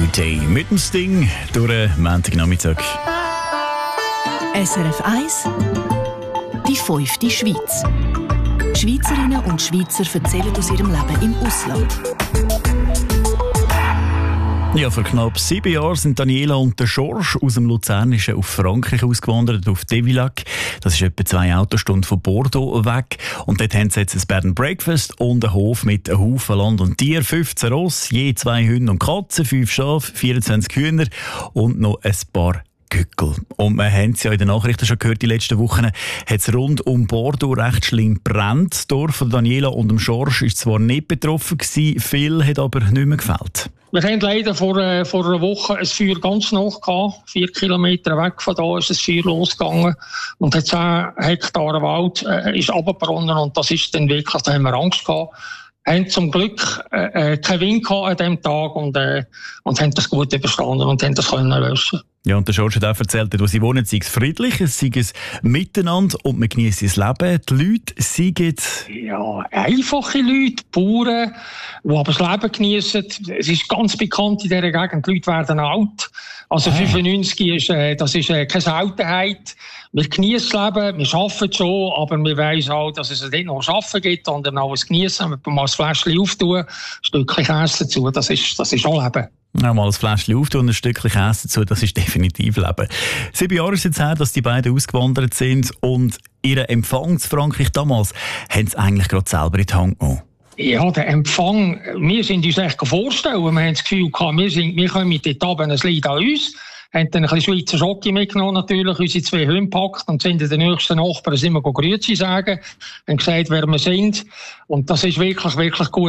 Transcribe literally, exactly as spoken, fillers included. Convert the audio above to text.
Day mit dem Sting durch den Montagnachmittag. S R F eins, die fünfte Schweiz. Schweizerinnen und Schweizer erzählen aus ihrem Leben im Ausland. Ja, vor knapp sieben Jahren sind Daniela und der Schorsch aus dem Luzernischen auf Frankreich ausgewandert, auf Devilac. Das ist etwa zwei Autostunden von Bordeaux weg. Und dort haben sie jetzt ein Bed and Breakfast und einen Hof mit einem Haufen Land und Tier, fünfzehn Ross, je zwei Hunde und Katzen, fünf Schafe, vierundzwanzig Hühner und noch ein paar Gückel. Und wir haben es ja in den Nachrichten schon gehört, die letzten Wochen hat es rund um Bordeaux recht schlimm brennt. Das Dorf von Daniela und dem Schorsch war zwar nicht betroffen gewesen, viel hat aber nicht mehr gefällt. Wir haben leider vor, äh, vor einer Woche ein Feuer ganz nah gehabt. Vier Kilometer weg von da ist das Feuer losgegangen. Und hat zehn Hektar Wald äh, ist runtergebrannt. Und das ist dann wirklich, da haben wir Angst gehabt. Wir haben zum Glück äh, keinen Wind gehabt an diesem Tag und, äh, und haben das gut überstanden und haben das können lösen. Ja, und der Schorsch hat auch erzählt, wo sie wohnen, sei es friedlich, es sei es miteinander und man genießt das Leben. Die Leute seien ja, einfache Leute, Bauern, die aber das Leben genießen. Es ist ganz bekannt in dieser Gegend, die Leute werden alt. Also ah. fünfundneunzig ist, äh, das ist äh, keine Seltenheit. Wir genießen das Leben, wir arbeiten schon, aber wir wissen auch, dass es nicht noch Arbeiten gibt, sondern auch ein Genießen. Wir mal ein Fläschchen auftun, ein Stückchen Käse dazu, das ist, das ist auch Leben. Ja, mal ein Fläschchen auftun und ein Stückchen Käse dazu, das ist definitiv Leben. Sieben Jahre ist es jetzt her, dass die beiden ausgewandert sind und ihren Empfang zu Frankreich damals haben sie eigentlich gerade selber in die Hand genommen. Ja, der Empfang, wir sind uns echt vorstellen, wir haben das Gefühl gehabt, wir, sind, wir kommen mit dort runter, es liegt an uns. Wir haben dann ein bisschen Schweizer Schoki mitgenommen, natürlich, unsere zwei Hunde gepackt und sind in den nächsten Nachbarn, sind wir Grüezi sagen, haben gesagt, wer wir sind. Und das ist wirklich, wirklich gut.